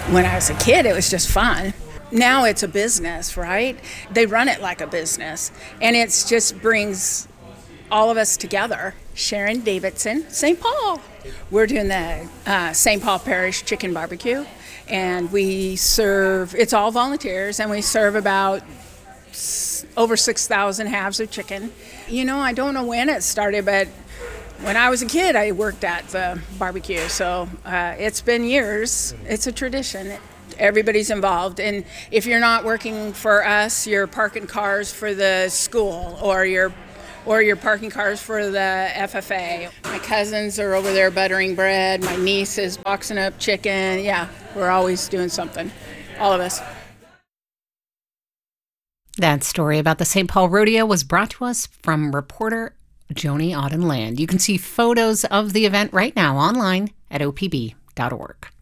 When I was a kid, it was just fun. Now it's a business, right? They run it like a business, and it just brings all of us together. Sharon Davidson, St. Paul. We're doing the St. Paul Parish Chicken Barbecue, and we serve, it's all volunteers, and we serve about over 6,000 halves of chicken. I don't know when it started, but when I was a kid, I worked at the barbecue, so it's been years. It's a tradition. Everybody's involved, and if you're not working for us, you're parking cars for the school, or you're parking cars for the FFA. My cousins are over there buttering bread. My niece is boxing up chicken. Yeah, we're always doing something, all of us. That story about the St. Paul Rodeo was brought to us from reporter Joni Auden-Land. You can see photos of the event right now online at opb.org.